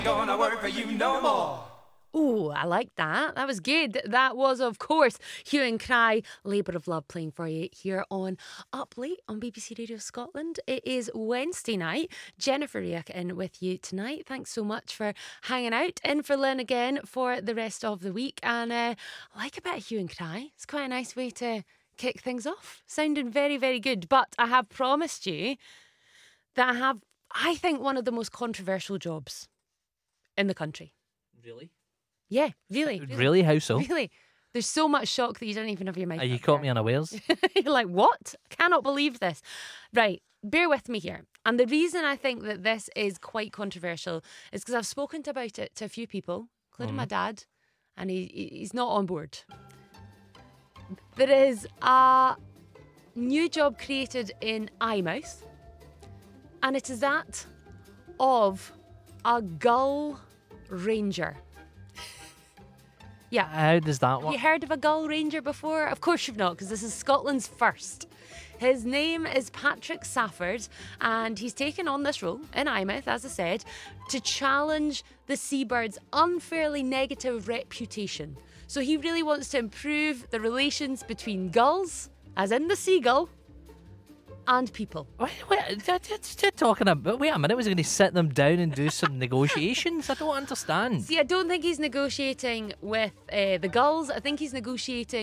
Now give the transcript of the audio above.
Gonna work for you no more. Oh, I like that. That was good. That was, of course, Hue and Cry, Labour of Love, playing for you here on Up Late on BBC Radio Scotland. It is Wednesday night. Jennifer Riak in with you tonight. Thanks so much for hanging out. In for Lynn again for the rest of the week. And I like a bit of Hue and Cry. It's quite a nice way to kick things off. Sounding very, very good. But I have promised you that I have, I think, one of the most controversial jobs in the country. Really? Yeah, really. Really? How so? Really. There's so much shock that you don't even have your mic. You caught me unawares. You're like, what? I cannot believe this. Right, bear with me here. And the reason I think that this is quite controversial is because I've spoken about it to a few people, including my dad, and he's not on board. There is a new job created in Eyemouth, and it is that of a gull ranger. Yeah. How does that Have work? you heard of a gull ranger before? Of course you've not, because this is Scotland's first. His name is Patrick Safford, and he's taken on this role in Eyemouth, as I said, to challenge the seabird's unfairly negative reputation. So he really wants to improve the relations between gulls, as in the seagull, and people. Wait, talking about. Wait a minute, was he going to sit them down and do some negotiations? I don't understand. See, I don't think he's negotiating with the gulls. I think he's negotiating